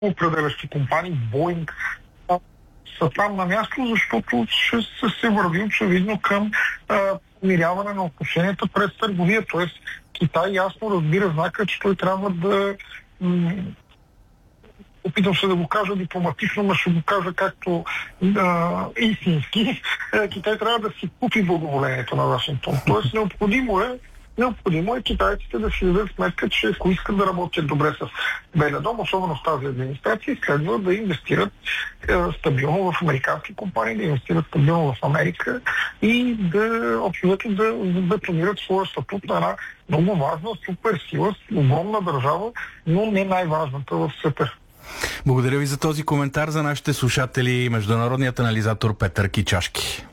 определящи компании, Боинг, са там на място, защото ще се върви очевидно към помиряване на отношенията през търговия. Тоест Китай ясно разбира знака, че той трябва да опитам се да го кажа дипломатично, но ще го кажа както истински. Китай трябва да си купи благоволението на Вашингтон. Тоест необходимо е китайците да си дадат сметка, че ако искат да работят добре с Белия дом, особено с тази администрация, следва да инвестират стабилно в американски компании, да инвестират стабилно в Америка и да бетонират своя статут на една много важна суперсила, огромна държава, но не най-важната в света. Благодаря ви за този коментар. За нашите слушатели, международният анализатор Петър Кичашки.